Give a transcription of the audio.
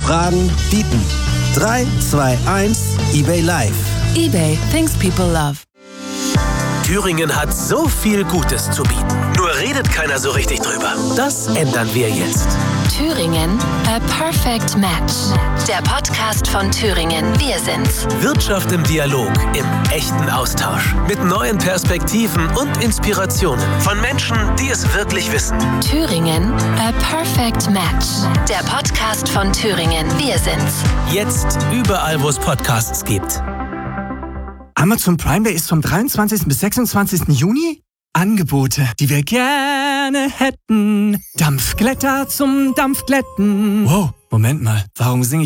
Fragen, bieten. 3, 2, 1, eBay Live. eBay, things people love. Thüringen hat so viel Gutes zu bieten. Nur redet keiner so richtig drüber. Das ändern wir jetzt. Thüringen, a perfect match. Der Podcast von Thüringen. Wir sind's. Wirtschaft im Dialog, im echten Austausch. Mit neuen Perspektiven und Inspirationen von Menschen, die es wirklich wissen. Thüringen, a perfect match. Der Podcast von Thüringen. Wir sind's. Jetzt überall, wo es Podcasts gibt. Amazon Prime Day ist vom 23. bis 26. Juni. Angebote, die wir gerne hätten. Dampfglätter zum Dampfglätten. Wow, Moment mal, warum singe ich